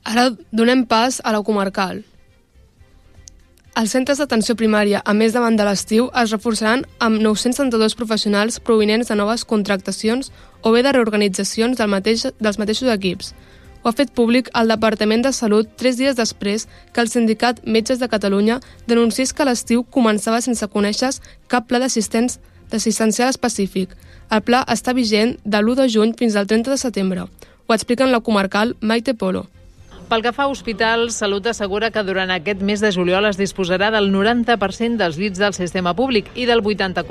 Ara donem pas a la comarcal. Els centres d'atenció primària, a més davant de l'estiu, es reforçaran amb 932 professionals provinents de noves contractacions o bé de reorganitzacions dels mateixos equips. Ho ha fet públic el Departament de Salut 3 dies després que el sindicat Metges de Catalunya denunciés que l'estiu començava sense conèixer cap pla d'assistencial específic. El pla està vigent de l'1 de juny fins al 30 de setembre. Ho explica en la comarcal Maite Polo. Pel que fa a hospitals, Salut assegura que durant aquest mes de juliol es disposarà del 90% dels llits del sistema públic i del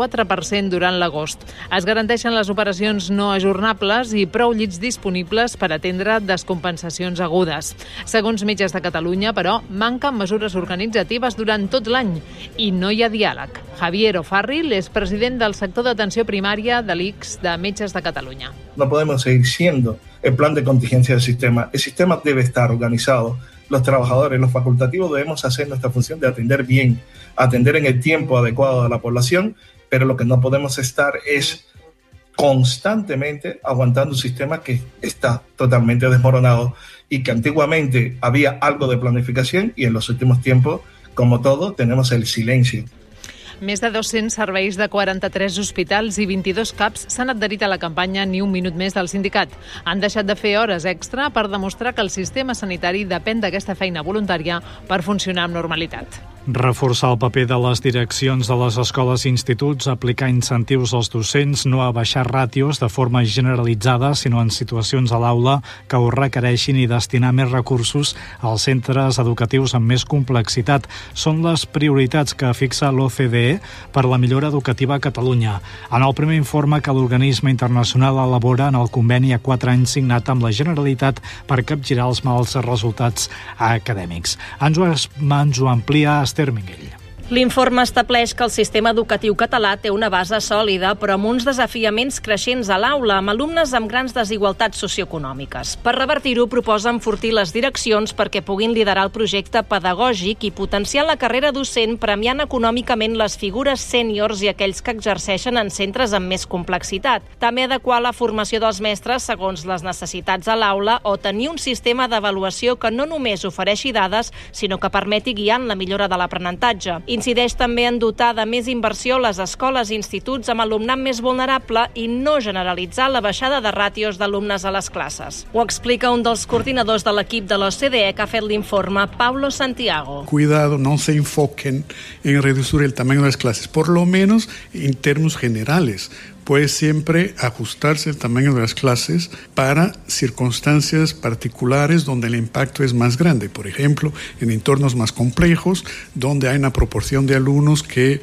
84% durant l'agost. Es garanteixen les operacions no ajornables i prou llits disponibles per atendre descompensacions agudes. Segons Metges de Catalunya, però, manquen mesures organitzatives durant tot l'any i no hi ha diàleg. Javier O'Farrill és president del sector d'atenció primària de l'ICS de Metges de Catalunya. No podemos seguir siendo el plan de contingencia del sistema. El sistema debe estar organizado. Los trabajadores, los facultativos debemos hacer nuestra función de atender bien, atender en el tiempo adecuado a la población, pero lo que no podemos estar es constantemente aguantando un sistema que está totalmente desmoronado y que antiguamente había algo de planificación y en los últimos tiempos, como todo, tenemos el silencio. Més de 200 serveis de 43 hospitals i 22 CAPs s'han adherit a la campanya Ni un minut més del sindicat. Han deixat de fer hores extra per demostrar que el sistema sanitari depèn d'aquesta feina voluntària per funcionar amb normalitat. Reforçar el paper de les direccions de les escoles i instituts, aplicar incentius als docents, no abaixar ràtios de forma generalitzada, sinó en situacions a l'aula que ho requereixin i destinar més recursos als centres educatius amb més complexitat. Són les prioritats que fixa l'OCDE per la millora educativa a Catalunya. En el primer informe que l'organisme internacional elabora en el conveni a 4 anys signat amb la Generalitat per capgirar els mals resultats acadèmics. Ens ho amplia Esther Minguell. L'informe estableix que el sistema educatiu català té una base sòlida, però amb uns desafiaments creixents a l'aula, amb alumnes amb grans desigualtats socioeconòmiques. Per revertir-ho, proposa enfortir les direccions perquè puguin liderar el projecte pedagògic i potenciar la carrera docent, premiant econòmicament les figures sèniors i aquells que exerceixen en centres amb més complexitat. També adequar la formació dels mestres segons les necessitats a l'aula o tenir un sistema d'avaluació que no només ofereixi dades, sinó que permeti guiar en la millora de l'aprenentatge. Incideix també en dotar de més inversió les escoles i instituts amb alumnat més vulnerable i no generalitzar la baixada de ràtios d'alumnes a les classes. Ho explica un dels coordinadors de l'equip de l'OCDE que ha fet l'informe, Pablo Santiago. Cuidado, no se enfoquen en reducir el tamaño de las clases, por lo menos en términos generales. Puede siempre ajustarse el tamaño de las clases para circunstancias particulares donde el impacto es más grande. Por ejemplo, en entornos más complejos, donde hay una proporción de alumnos que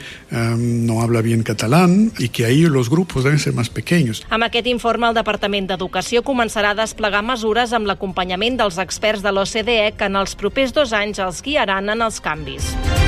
no habla bien catalán y que ahí los grupos deben ser más pequeños. Amb aquest informe, el Departament d'Educació començarà a desplegar mesures amb l'acompanyament dels experts de l'OCDE que en els propers 2 anys els guiaran en els canvis.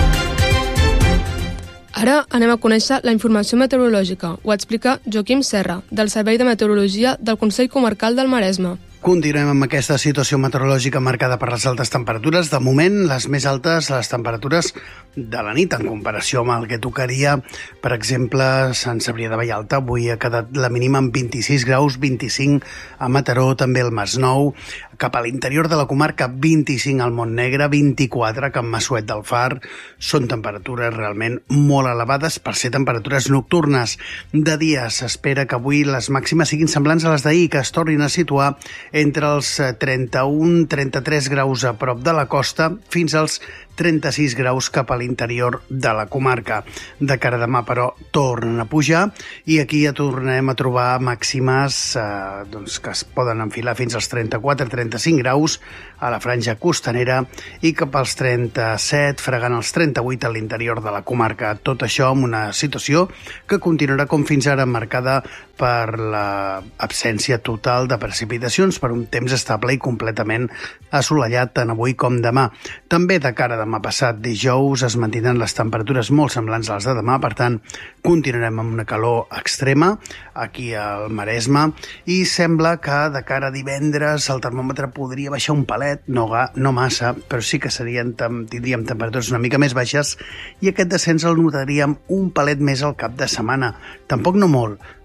Ara anem a conèixer la informació meteorològica. Ho explica Joaquim Serra, del Servei de Meteorologia del Consell Comarcal del Maresme. Continuem amb aquesta situació meteorològica marcada per les altes temperatures. De moment, les més altes, les temperatures de la nit, en comparació amb el que tocaria, per exemple, Sant Cebrià de Vallalta. Avui ha quedat la mínima amb 26 graus, 25 a Mataró, també al Masnou. Cap a l'interior de la comarca, 25 al Montnegre, 24 a Can Massuet del Far. Són temperatures realment molt elevades per ser temperatures nocturnes. De dia s'espera que avui les màximes siguin semblants a les d'ahir, que es tornin a situar entre els 31-33 graus a prop de la costa fins als 36 graus cap a l'interior de la comarca. De cara a demà, però, tornen a pujar i aquí ja tornarem a trobar màximes que es poden enfilar fins als 34-35 graus a la franja costanera i cap als 37, fregant els 38 a l'interior de la comarca. Tot això amb una situació que continuarà com fins ara marcada per l'absència total de precipitacions, per un temps estable i completament assolellat tant avui com demà. També de cara a demà passat, dijous, es mantindran les temperatures molt semblants a les de demà, per tant, continuarem amb una calor extrema aquí al Maresme i sembla que de cara a divendres el termòmetre podria baixar un palet, no massa, però sí que tindríem temperatures una mica més baixes i aquest descens el notaríem un palet més al cap de setmana. Tampoc no molt,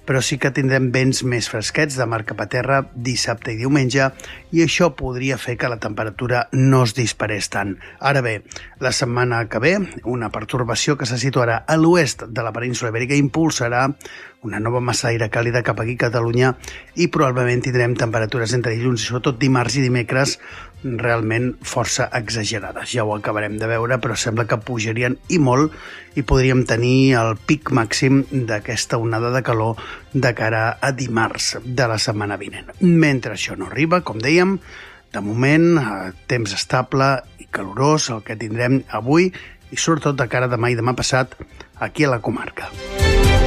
però sí que tindrem vents més fresquets de mar cap a terra dissabte i diumenge, i això podria fer que la temperatura no es disparés tant. Ara bé, la setmana que ve, una pertorbació que se situarà a l'oest de la península Ibèrica impulsarà una nova massa d'aire càlida cap aquí a Catalunya i probablement tindrem temperatures entre dilluns i sobretot dimarts i dimecres realment força exagerades. Ja ho acabarem de veure, però sembla que pujarien i molt i podríem tenir el pic màxim d'aquesta onada de calor de cara a dimarts de la setmana vinent. Mentre això no arriba, com dèiem, de moment, temps estable i calorós, el que tindrem avui i sobretot de cara a demà i demà passat aquí a la comarca.